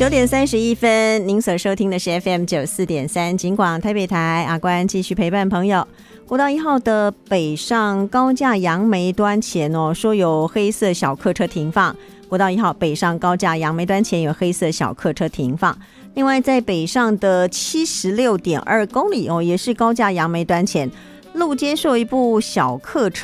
9:31，您所收听的是 FM94.3 警广台北台，阿关继续陪伴朋友。国道1号的北上高架杨梅端前说有黑色小客车停放。国道1号北上高架杨梅端前有黑色小客车停放。另外在北上的76.2公里也是高架杨梅端前路肩受一部小客车